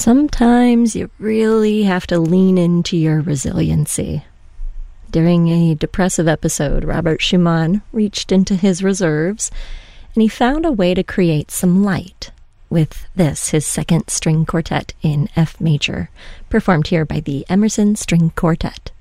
Sometimes you really have to lean into your resiliency. During a depressive episode, Robert Schumann reached into his reserves, and he found a way to create some light with this, his second string quartet in F major, performed here by the Emerson String Quartet.